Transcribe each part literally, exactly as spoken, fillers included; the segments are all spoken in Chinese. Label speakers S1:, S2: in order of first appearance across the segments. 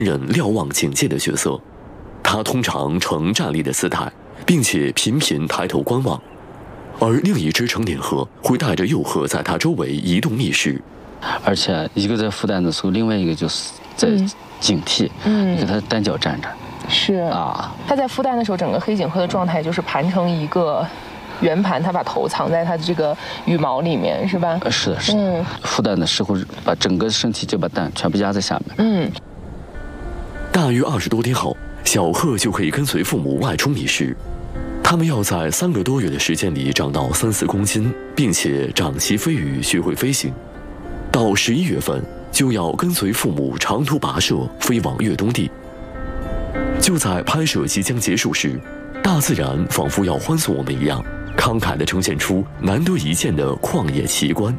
S1: 人瞭望警戒的角色。他通常呈站立的姿态，并且频频抬头观望，而另一只成年河会带着幼河在它周围移动觅食。
S2: 而且一个在孵蛋的时候，另外一个就是在警惕，嗯，你看它单脚站着。
S3: 是啊，它在孵蛋的时候，整个黑颈鹤的状态就是盘成一个圆盘，它把头藏在它的这个羽毛里面，是吧？
S2: 是的，是的。嗯，孵蛋的时候，把整个身体就把蛋全部压在下面。
S3: 嗯。
S1: 大约二十多天后，小鹤就可以跟随父母外出觅食。它们要在三个多月的时间里长到三四公斤，并且长习飞羽，学会飞行。到十一月份，就要跟随父母长途跋涉，飞往越冬地。就在拍摄即将结束时，大自然仿佛要欢送我们一样，慷慨地呈现出难得一见的旷野奇观。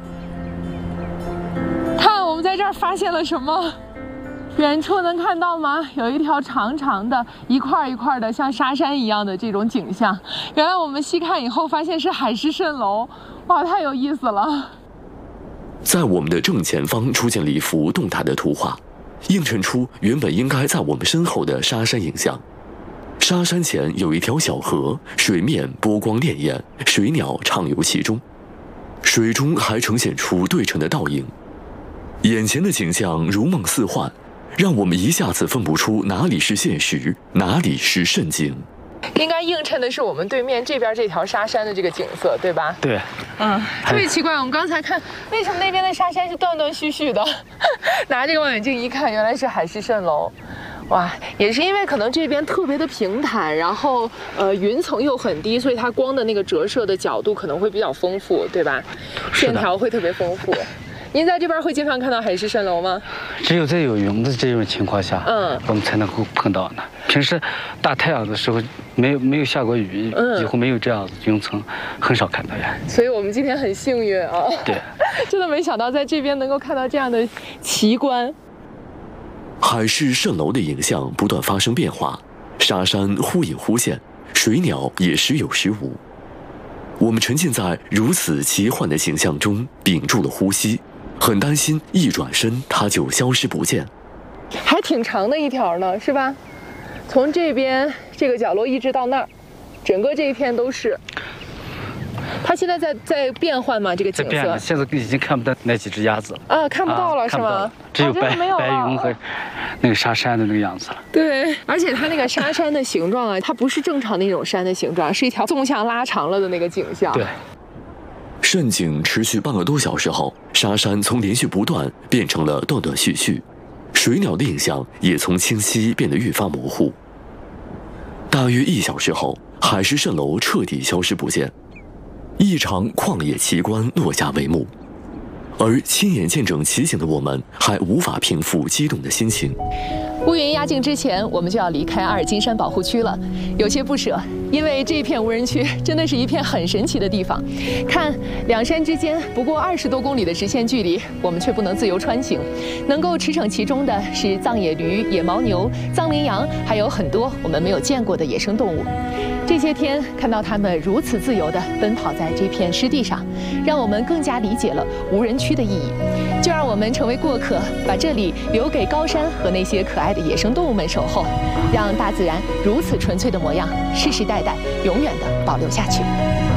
S3: 看，我们在这儿发现了什么？远处能看到吗？有一条长长的、一块一块的像沙山一样的这种景象。原来我们细看以后发现是海市蜃楼，哇，太有意思了！
S1: 在我们的正前方出现了一幅动态的图画，映衬出原本应该在我们身后的沙山影像。沙山前有一条小河，水面波光潋滟，水鸟畅游其中，水中还呈现出对称的倒影。眼前的景象如梦似幻，让我们一下子分不出哪里是现实，哪里是蜃景。应该映衬的是我们对面这边这条沙山的这个景色，对吧？
S2: 对。
S3: 嗯，特别奇怪，我们刚才看为什么那边的沙山是断断续续的，拿这个望远镜一看，原来是海市蜃楼。哇，也是因为可能这边特别的平坦，然后呃云层又很低，所以它光的那个折射的角度可能会比较丰富，对吧？线条会特别丰富。您在这边会经常看到海市蜃楼吗？
S2: 只有在有云的这种情况下，嗯，我们才能够碰到呢。平时大太阳的时候，没有没有下过雨，嗯，几乎没有这样子云层，很少看到呀。
S3: 所以我们今天很幸运啊！
S2: 对，
S3: 真的没想到在这边能够看到这样的奇观。
S1: 海市蜃楼的影像不断发生变化，沙山忽隐忽现，水鸟也时有时无。我们沉浸在如此奇幻的景象中，屏住了呼吸。很担心一转身它就消失不见，
S3: 还挺长的一条呢，是吧？从这边这个角落一直到那儿，整个这一片都是。它现在在在变换吗？这个景色？
S2: 现在已经看不到那几只鸭子了
S3: 啊，看不到了、啊、是吗？
S2: 只有白、啊、白云和那个沙山的那个样子了。
S3: 对，而且它那个沙山的形状啊，它不是正常那种山的形状，是一条纵向拉长了的那个景象。
S2: 对。
S1: 蜃景持续半个多小时后，沙山从连续不断变成了断断续续，水鸟的影像也从清晰变得愈发模糊。大约一小时后，海市蜃楼彻底消失不见，一场旷野奇观落下帷幕。而亲眼见证奇景的我们，还无法平复激动的心情。
S3: 乌云压境之前，我们就要离开阿尔金山保护区了，有些不舍，因为这片无人区真的是一片很神奇的地方。看，两山之间不过二十多公里的直线距离，我们却不能自由穿行。能够驰骋其中的是藏野驴、野牦牛、藏羚羊，还有很多我们没有见过的野生动物。这些天看到它们如此自由地奔跑在这片湿地上，让我们更加理解了无人区的意义。就让我们成为过客，把这里留给高山和那些可爱的野生动物们守候，让大自然如此纯粹的模样世世代代永远地保留下去。